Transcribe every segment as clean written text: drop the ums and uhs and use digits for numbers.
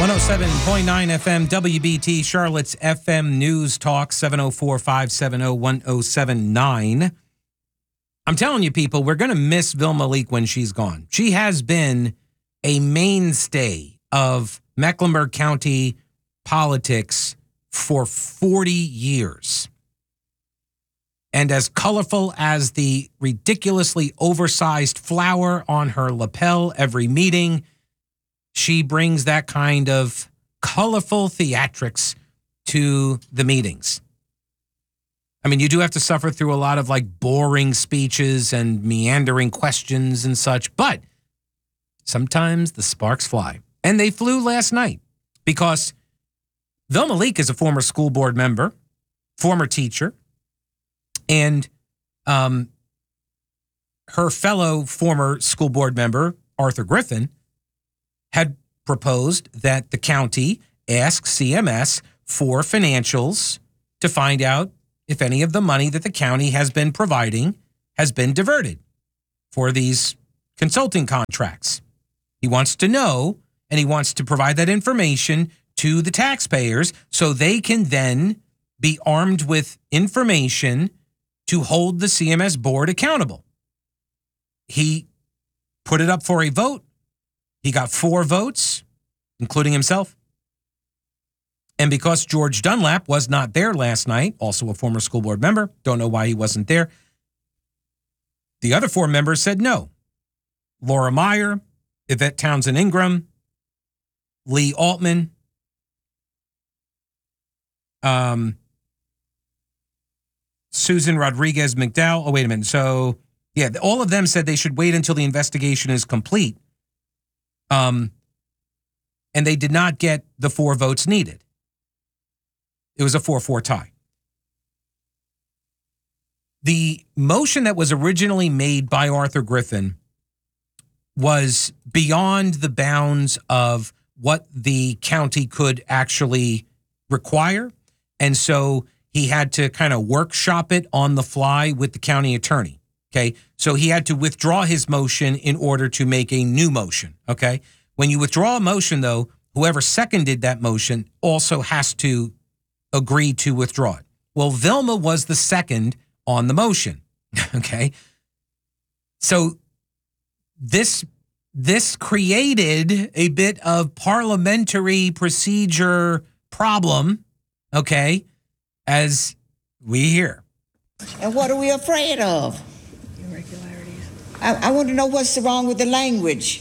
107.9 FM WBT, Charlotte's FM News Talk, 704-570-1079. I'm telling you, people, we're going to miss Vilma Leak when she's gone. She has been a mainstay of Mecklenburg County politics for 40 years. And as colorful as the ridiculously oversized flower on her lapel every meeting, she brings that kind of colorful theatrics to the meetings. I mean, you do have to suffer through a lot of like boring speeches and meandering questions and such, but sometimes the sparks fly. And they flew last night because Vilma Leak is a former school board member, former teacher, and her fellow former school board member, Arthur Griffin, had proposed that the county ask CMS for financials to find out if any of the money that the county has been providing has been diverted for these consulting contracts. He wants to know, and he wants to provide that information to the taxpayers so they can then be armed with information to hold the CMS board accountable. He put it up for a vote. He got 4 votes, including himself. And because George Dunlap was not there last night, also a former school board member, don't know why he wasn't there, the other 4 members said no. Laura Meyer, Yvette Townsend Ingram, Lee Altman, Susan Rodriguez McDowell. Oh, wait a minute. So, yeah, all of them said they should wait until the investigation is complete. And they did not get the 4 votes needed. It was a 4-4 tie. The motion that was originally made by Arthur Griffin was beyond the bounds of what the county could actually require. And so he had to kind of workshop it on the fly with the county attorney. Okay, so he had to withdraw his motion in order to make a new motion. Okay, when you withdraw a motion, though, whoever seconded that motion also has to agree to withdraw it. Well, Vilma was the second on the motion. Okay, so this created a bit of parliamentary procedure problem. Okay, as we hear. And what are we afraid of? Irregularities. I want to know what's wrong with the language.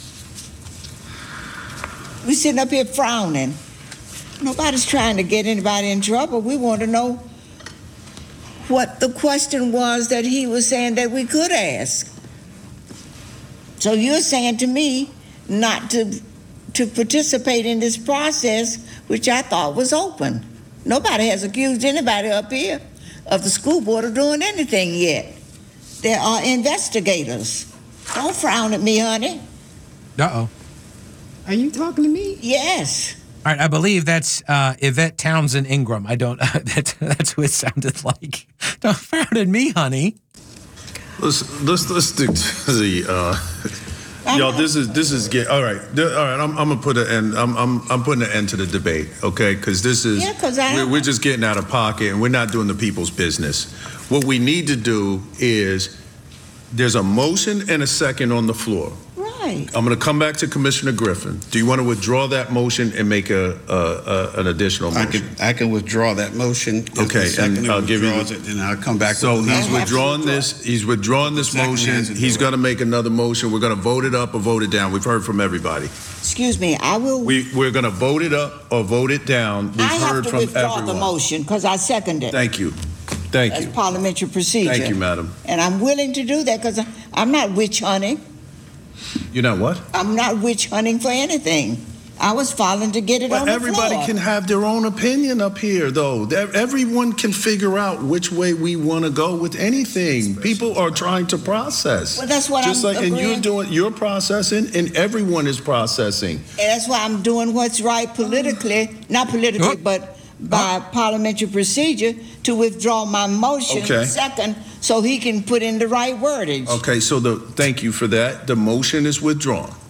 We're sitting up here frowning. Nobody's trying to get anybody in trouble. We want to know what the question was that he was saying that we could ask. So you're saying to me not to participate in this process, which I thought was open. Nobody has accused anybody up here of the school board of doing anything yet. There are investigators. Don't frown at me, honey. Uh-oh. Are you talking to me? Yes. All right, I believe that's Yvette Townsend Ingram. I don't, that's who it sounded like. Don't frown at me, honey. Let's stick to the, y'all, this is get, all right, I'm gonna put an end, I'm putting an end to the debate, okay? Because this is, we're just getting out of pocket and we're not doing the people's business. What we need to do is, there's a motion and a second on the floor. Right. I'm gonna come back to Commissioner Griffin. Do you want to withdraw that motion and make an additional motion? I can withdraw that motion. Okay, and I'll give you, and I'll come back. so he's withdrawing this, motion. He's gonna make another motion. We're gonna vote it up or vote it down. We've heard from everybody. Excuse me, I will. We're gonna vote it up or vote it down. We've I have heard to from withdraw everyone. the motion because I seconded it. Thank you. Thank That's you. parliamentary procedure. Thank you, madam. And I'm willing to do that because I'm not witch hunting. You know what? I'm not witch hunting for anything. I was filing to get it on the floor. Everybody can have their own opinion up here, though. Everyone can figure out which way we want to go with anything. People are trying to process. Well, that's what Just I'm like, and agreeing. you're processing, and everyone is processing. And that's why I'm doing what's right politically, not politically, but by parliamentary procedure to withdraw my motion second so he can put in the right wordage. Okay, so thank you for that. The motion is withdrawn.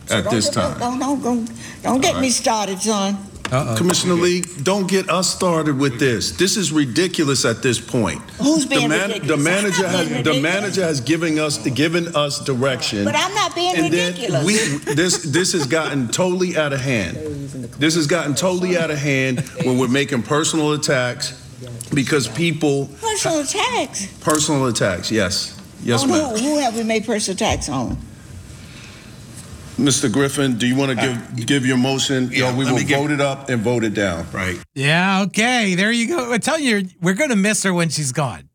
at this time. Don't get me started, son. Commissioner Lee, don't get us started with this. This is ridiculous at this point. Who's being ridiculous? The manager has given us direction. But I'm not being ridiculous. This has gotten totally out of hand. This has gotten totally out of hand when we're making personal attacks because people. Personal attacks? Personal attacks, yes. Yes, ma'am. Who have we made personal attacks on? Mr. Griffin, do you want to give your motion? Yeah, we will vote it up and vote it down. Right. Yeah, okay. There you go. I tell you, we're going to miss her when she's gone.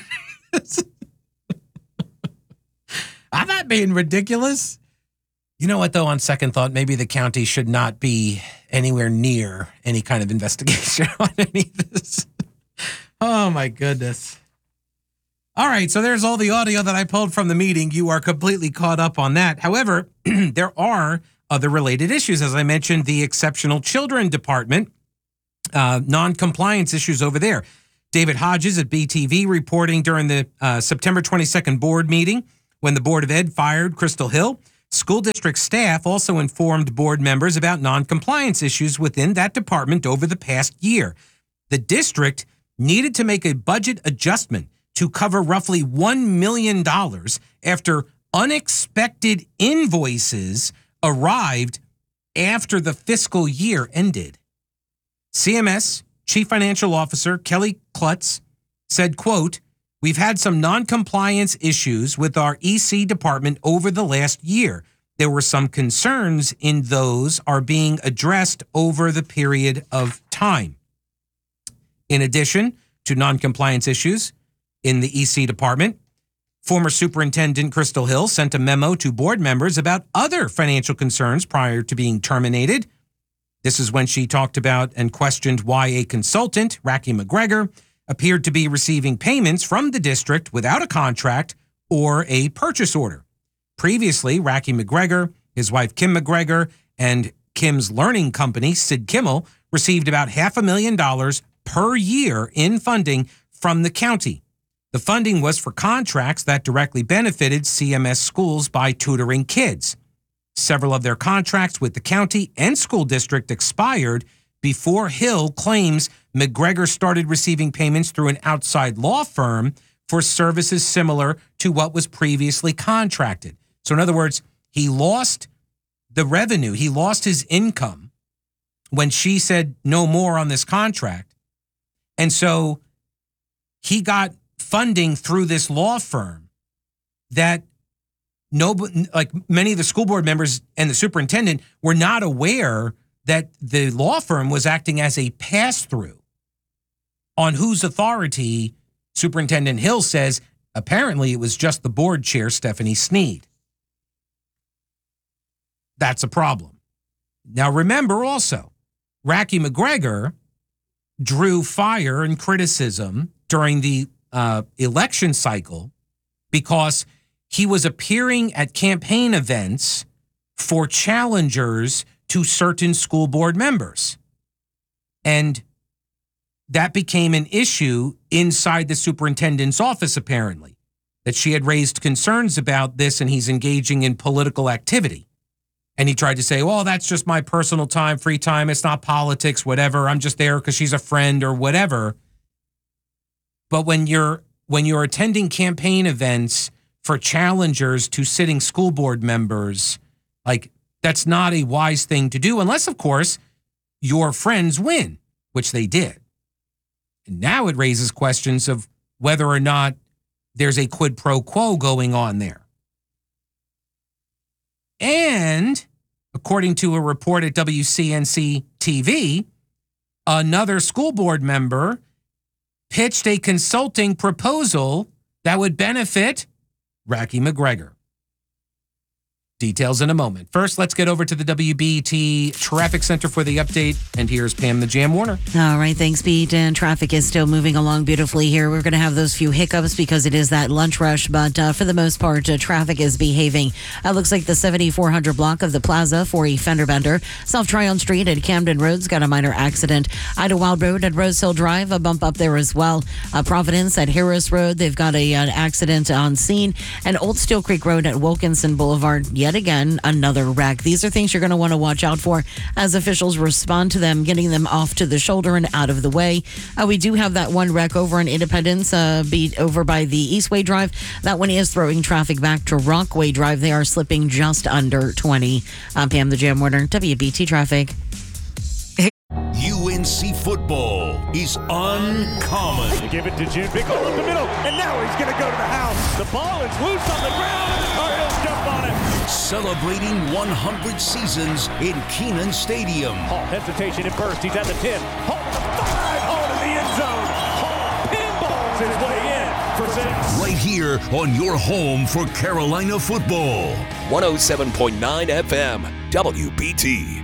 I'm not being ridiculous. You know what, though, on second thought, maybe the county should not be anywhere near any kind of investigation on any of this. Oh, my goodness. All right, so there's all the audio that I pulled from the meeting. You are completely caught up on that. However, there are other related issues. As I mentioned, the Exceptional Children Department, non-compliance issues over there. David Hodges at BTV reporting during the September 22nd board meeting when the Board of Ed fired Crystal Hill. School district staff also informed board members about non-compliance issues within that department over the past year. The district needed to make a budget adjustment to cover roughly $1 million after unexpected invoices arrived after the fiscal year ended. CMS Chief Financial Officer Kelly Klutz said, quote, "We've had some non-compliance issues with our EC department over the last year. There were some concerns in those are being addressed over the period of time." In addition to non-compliance issues in the EC department, former Superintendent Crystal Hill sent a memo to board members about other financial concerns prior to being terminated. This is when she talked about and questioned why a consultant, Racky McGregor, appeared to be receiving payments from the district without a contract or a purchase order. Previously, Racky McGregor, his wife Kim McGregor, and Kim's learning company, Sid Kimmel, received about $500,000 per year in funding from the county. The funding was for contracts that directly benefited CMS schools by tutoring kids. Several of their contracts with the county and school district expired before Hill claims McGregor started receiving payments through an outside law firm for services similar to what was previously contracted. So in other words, he lost the revenue, he lost his income when she said no more on this contract. And so he got funding through this law firm that many of the school board members and the superintendent were not aware that the law firm was acting as a pass-through on whose authority Superintendent Hill says apparently it was just the board chair, Stephanie Snead. That's a problem. Now remember also, Racky McGregor drew fire and criticism during the election cycle because he was appearing at campaign events for challengers to certain school board members. And that became an issue inside the superintendent's office, apparently, that she had raised concerns about this and he's engaging in political activity. And he tried to say, well, that's just my personal time, free time. It's not politics, whatever. I'm just there because she's a friend or whatever. But when you're attending campaign events for challengers to sitting school board members, like, that's not a wise thing to do unless, of course, your friends win, which they did. And now it raises questions of whether or not there's a quid pro quo going on there. And according to a report at WCNC TV, another school board member pitched a consulting proposal that would benefit Racky McGregor. Details in a moment. First, let's get over to the WBT Traffic Center for the update. And here's Pam the Jam Warner. All right, thanks, Pete. And traffic is still moving along beautifully here. We're going to have those few hiccups because it is that lunch rush. But for the most part, traffic is behaving. Looks like the 7400 block of the plaza for a fender bender. South Tryon Street at Camden Road's got a minor accident. Idlewild Road at Rose Hill Drive, a bump up there as well. Providence at Harris Road, they've got an accident on scene. And Old Steel Creek Road at Wilkinson Boulevard, yet yet again another wreck. These are things you're going to want to watch out for as officials respond to them, getting them off to the shoulder and out of the way. We do have that one wreck over in Independence, over by the Eastway Drive. That one is throwing traffic back to Rockway Drive. They are slipping just under 20. I'm Pam the Jam Warner, WBT Traffic. UNC football is uncommon. They give it to June. Big hole up the middle, and now he's going to go to the house. The ball is loose on the ground, and the Cardinals jump on it. Celebrating 100 seasons in Kenan Stadium. Hall hesitation at first. He's at the 10. Hall to the 5. Hall to the end zone. Hall pinballs his way in for 6. Right here on your home for Carolina football. 107.9 FM, WBT.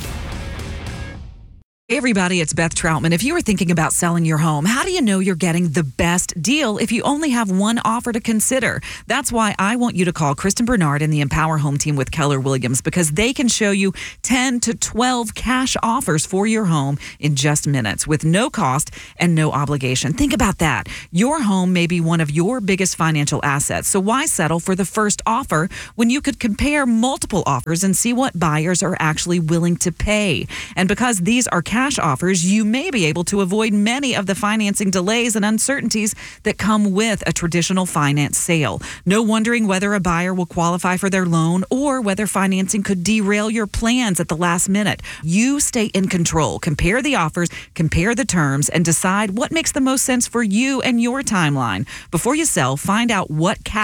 Hey everybody, it's Beth Troutman. If you are thinking about selling your home, how do you know you're getting the best deal if you only have one offer to consider? That's why I want you to call Kristen Bernard and the Empower Home Team with Keller Williams, because they can show you 10 to 12 cash offers for your home in just minutes with no cost and no obligation. Think about that. Your home may be one of your biggest financial assets, so why settle for the first offer when you could compare multiple offers and see what buyers are actually willing to pay? And because these are cash offers, you may be able to avoid many of the financing delays and uncertainties that come with a traditional finance sale. No wondering whether a buyer will qualify for their loan or whether financing could derail your plans at the last minute. You stay in control. Compare the offers, compare the terms, and decide what makes the most sense for you and your timeline. Before you sell, find out what cash